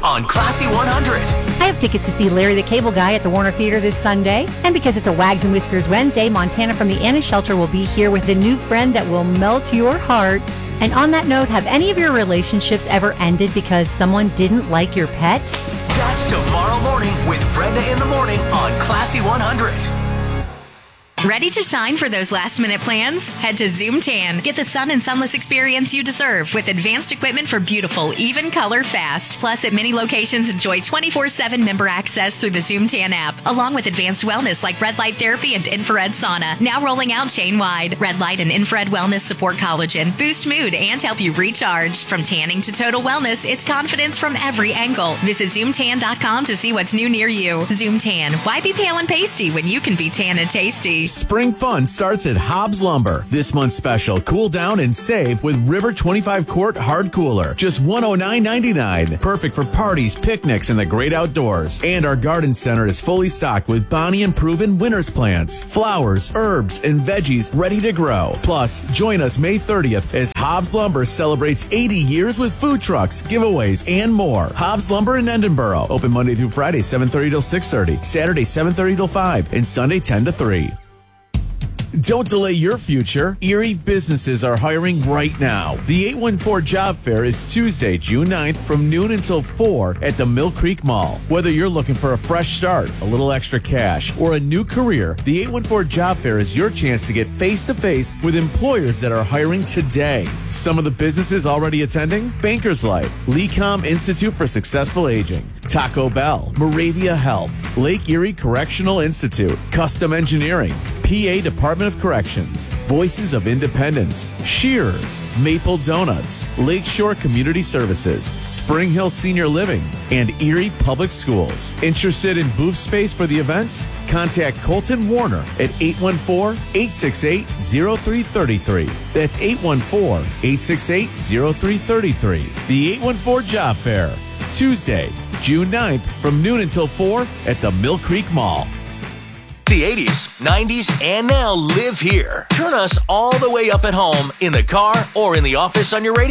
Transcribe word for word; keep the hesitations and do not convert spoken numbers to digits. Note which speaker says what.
Speaker 1: on Classy one hundred.
Speaker 2: I have tickets to see Larry the Cable Guy at the Warner Theater this Sunday. And because it's a Wags and Whiskers Wednesday, Montana from the Anna Shelter will be here with a new friend that will melt your heart. And on that note, have any of your relationships ever ended because someone didn't like your pet?
Speaker 1: That's tomorrow morning with Brenda in the morning on Classy one hundred.
Speaker 3: Ready to shine for those last-minute plans? Head to Zoom Tan. Get the sun and sunless experience you deserve with advanced equipment for beautiful, even color fast. Plus, at many locations, enjoy twenty-four seven member access through the Zoom Tan app, along with advanced wellness like red light therapy and infrared sauna. Now rolling out chain-wide. Red light and infrared wellness support collagen, boost mood, and help you recharge. From tanning to total wellness, it's confidence from every angle. Visit zoom tan dot com to see what's new near you. Zoom Tan. Why be pale and pasty when you can be tan and tasty?
Speaker 4: Spring fun starts at Hobbs Lumber. This month's special, cool down and save with River twenty-five quart hard cooler. Just one hundred nine ninety-nine. Perfect for parties, picnics, and the great outdoors. And our garden center is fully stocked with Bonnie and Proven winter's plants, flowers, herbs, and veggies ready to grow. Plus, join us May thirtieth as Hobbs Lumber celebrates eighty years with food trucks, giveaways, and more. Hobbs Lumber in Edinboro. Open Monday through Friday, seven thirty till six thirty. Saturday, seven thirty till five. And Sunday, ten to three. Don't delay your future. Erie businesses are hiring right now. The eight one four Job Fair is Tuesday, June ninth from noon until four at the Mill Creek Mall. Whether you're looking for a fresh start, a little extra cash, or a new career, the eight one four Job Fair is your chance to get face-to-face with employers that are hiring today. Some of the businesses already attending? Bankers Life, LeCom Institute for Successful Aging, Taco Bell, Moravia Health, Lake Erie Correctional Institute, Custom Engineering, P A Department of Corrections, Voices of Independence, Shearers, Maple Donuts, Lakeshore Community Services, Spring Hill Senior Living, and Erie Public Schools. Interested in booth space for the event? Contact Colton Warner at eight one four, eight six eight, zero three three three. That's eight one four, eight six eight, zero three three three. The eight one four Job Fair, Tuesday, June ninth from noon until four at the Mill Creek Mall.
Speaker 1: The eighties, nineties, and now live here. Turn us all the way up at home, in the car, or in the office on your radio.